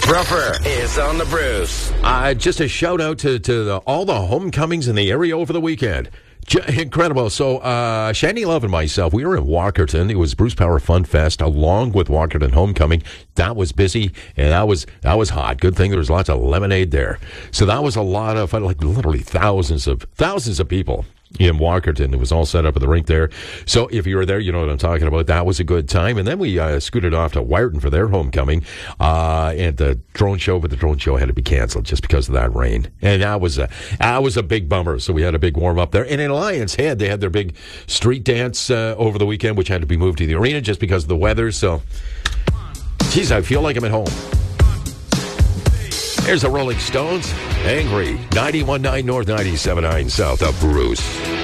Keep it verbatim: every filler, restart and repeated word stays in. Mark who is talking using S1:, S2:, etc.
S1: Ruffer is on the Bruce.
S2: Uh, just a shout out to, to the, all the homecomings in the area over the weekend. J- incredible. So, uh, Shandy Love and myself, we were in Walkerton. It was Bruce Power Fun Fest along with Walkerton Homecoming. That was busy and that was, that was hot. Good thing there was lots of lemonade there. So that was a lot of, like literally thousands of, thousands of people in Walkerton. It was all set up at the rink there. So if you were there, you know what I'm talking about. That was a good time. And then we uh, scooted off to Wyerton for their homecoming uh, and the drone show, but the drone show had to be canceled just because of that rain. And that was a, that was a big bummer. So we had a big warm up there. And in Alliance Head, they had their big street dance uh, over the weekend, which had to be moved to the arena just because of the weather. So, geez, I feel like I'm at home. There's the Rolling Stones. Angry. ninety-one point nine North, ninety-seven point nine South of Bruce.